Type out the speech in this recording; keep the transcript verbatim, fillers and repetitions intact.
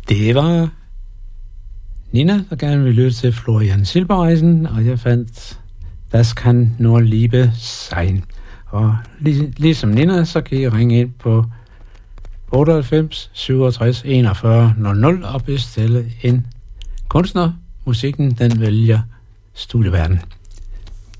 Det var Nina, der gerne ville lytte til Florian Silbereisen, og jeg fandt Das kann nur Liebe sein. Og lig, ligesom Nina, så kan I ringe ind på otteoghalvfems syvogtres enogfyrre nul nul og bestille en kunstner. Musikken, den vælger Studieverden.